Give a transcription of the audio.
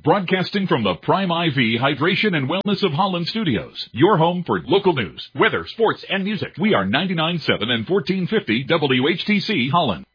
Broadcasting from the Prime IV Hydration and Wellness of Holland Studios. Your home for local news, weather, sports, and music. We are 99.7 and 1450 WHTC Holland.